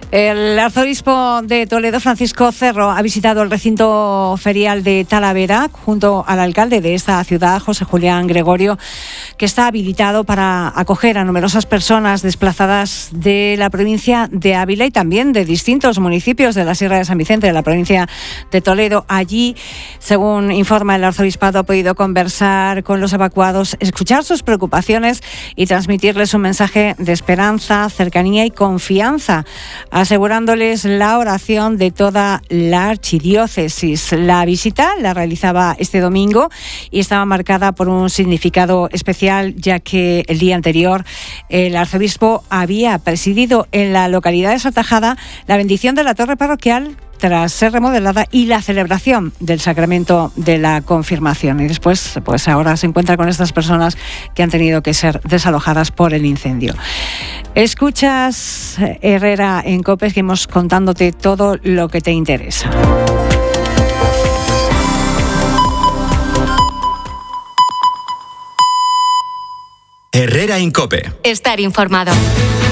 El arzobispo de Toledo, Francisco Cerro, ha visitado el recinto ferial de Talavera junto al alcalde de esta ciudad, José Julián Gregorio, que está habilitado para acoger a numerosas personas desplazadas de la provincia de Ávila y también de distintos municipios de la Sierra de San Vicente, de la provincia de Toledo. Allí, según informa el arzobispado, ha podido conversar con los evacuados, escuchar sus preocupaciones y transmitirles un mensaje de esperanza, cercanía y confianza, asegurándoles la oración de toda la archidiócesis. La visita la realizaba este domingo y estaba marcada por un significado especial, ya que el día anterior el arzobispo había presidido en la localidad de Saltajada la bendición de la torre parroquial tras ser remodelada y la celebración del sacramento de la confirmación. Y después, pues ahora se encuentra con estas personas que han tenido que ser desalojadas por el incendio. Escuchas Herrera en COPE, seguimos contándote todo lo que te interesa. Herrera en COPE. Estar informado.